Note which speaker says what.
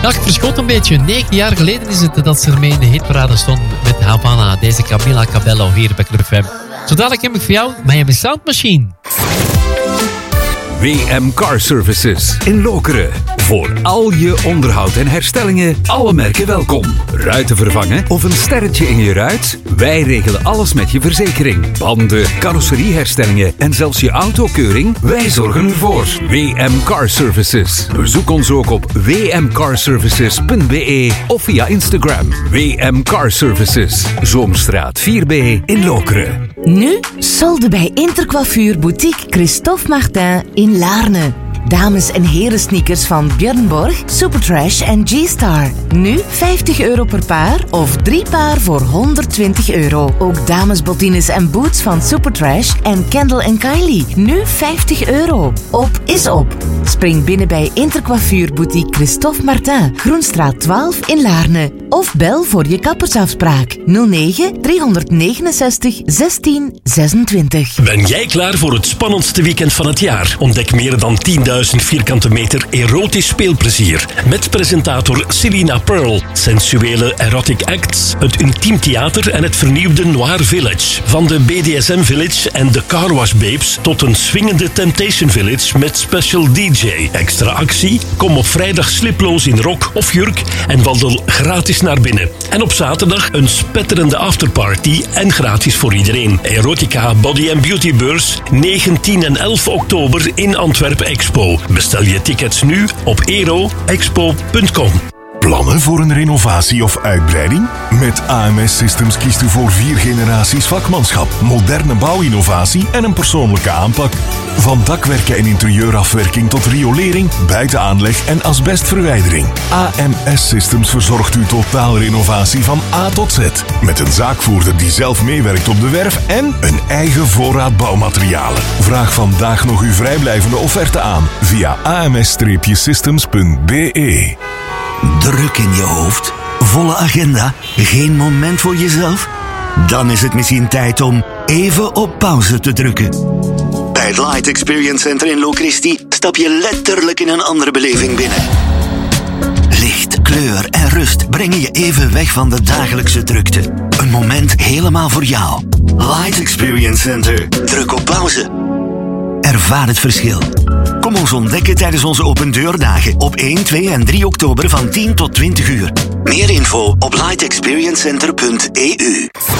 Speaker 1: Ja, ik verschot een beetje. 9 jaar geleden is het dat ze ermee in de hitparade stond met Havana. Deze Camila Cabello hier bij Club FM. Zo dadelijk heb ik voor jou Miami Sound Machine.
Speaker 2: WM Car Services in Lokeren. Voor al je onderhoud en herstellingen, alle merken welkom. Ruiten vervangen of een sterretje in je ruit? Wij regelen alles met je verzekering. Banden, carrosserieherstellingen en zelfs je autokeuring? Wij zorgen ervoor. WM Car Services. Bezoek ons ook op wmcarservices.be of via Instagram. WM Car Services. Zoomstraat 4B in Lokeren.
Speaker 3: Nu solde bij Intercoiffure Boutique Christophe Martin in Laarne. Dames- en heren sneakers van Björn Borg, Supertrash en G-Star. Nu €50 per paar of 3 paar voor €120. Ook damesbottines en boots van Supertrash en Kendall & Kylie. Nu €50. Op is op. Spring binnen bij Intercoiffure Boutique Christophe Martin, Groenstraat 12 in Laarne. Of bel voor je kappersafspraak 09 369 16 26.
Speaker 4: Ben jij klaar voor het spannendste weekend van het jaar? Ontdek meer dan 10.000 vierkante meter erotisch speelplezier. Met presentator Selina Pearl. Sensuele erotic acts, het intiem theater en het vernieuwde Noir Village. Van de BDSM Village en de Car Wash Babes tot een swingende Temptation Village met special DJ. Extra actie? Kom op vrijdag sliploos in rok of jurk en wandel gratis naar binnen. En op zaterdag een spetterende afterparty en gratis voor iedereen. Erotica Body and Beauty Beurs 19 en 11 oktober in Antwerpen Expo. Bestel je tickets nu op eroexpo.com.
Speaker 5: Plannen voor een renovatie of uitbreiding? Met AMS Systems kiest u voor 4 generaties vakmanschap, moderne bouwinnovatie en een persoonlijke aanpak. Van dakwerken en interieurafwerking tot riolering, buitenaanleg en asbestverwijdering. AMS Systems verzorgt uw totaalrenovatie van A tot Z. Met een zaakvoerder die zelf meewerkt op de werf en een eigen voorraad bouwmaterialen. Vraag vandaag nog uw vrijblijvende offerte aan via ams-systems.be.
Speaker 6: Druk in je hoofd, volle agenda, geen moment voor jezelf? Dan is het misschien tijd om even op pauze te drukken. Bij het Light Experience Center in Locristi stap je letterlijk in een andere beleving binnen. Licht, kleur en rust brengen je even weg van de dagelijkse drukte. Een moment helemaal voor jou. Light Experience Center. Druk op pauze. Ervaar het verschil. Kom ons ontdekken tijdens onze opendeurdagen op 1, 2 en 3 oktober van 10 tot 20 uur. Meer info op lightexperiencecenter.eu.